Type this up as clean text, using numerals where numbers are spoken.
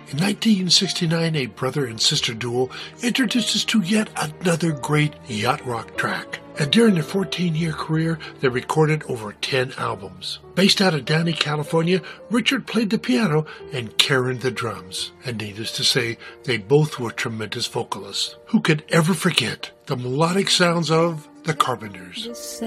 In 1969, a brother and sister duo introduced us to yet another great yacht rock track. And during their 14-year career, they recorded over 10 albums. Based out of Downey, California, Richard played the piano and Karen the drums. And needless to say, they both were tremendous vocalists. Who could ever forget the melodic sounds of the Carpenters?